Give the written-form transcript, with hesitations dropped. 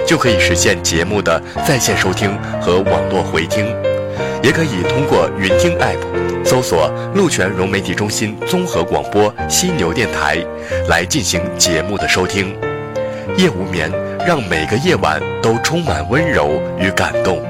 就可以实现节目的在线收听和网络回听，也可以通过云听 App 搜索鹿泉融媒体中心综合广播犀牛电台来进行节目的收听。夜无眠，让每个夜晚都充满温柔与感动。